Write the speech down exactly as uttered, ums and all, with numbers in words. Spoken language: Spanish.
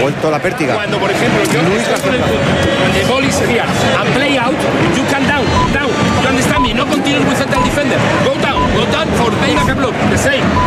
vuelto la pértiga. Cuando, por ejemplo, yo Luis estoy con el García. punto, the ball is here, and play out, you can down, down. You understand me? No continue with central defender. Go down, go down for playing a block. The same.